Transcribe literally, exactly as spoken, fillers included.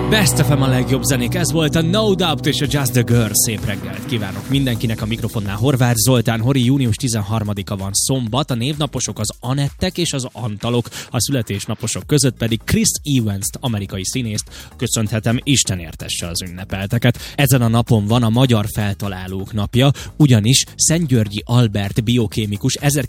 Best ef em a legjobb zenék, ez volt a No Doubt és a Just the Girl. Szép reggelt kívánok mindenkinek, a mikrofonnál Horváth Zoltán. Hori, június tizenharmadika van, szombat, a névnaposok az Anettek és az Antalok, a születésnaposok között pedig Chris Evans-t, amerikai színészt köszönhetem, Isten értesse az ünnepelteket. Ezen a napon van a magyar feltalálók napja, ugyanis Szentgyörgyi Albert biokémikus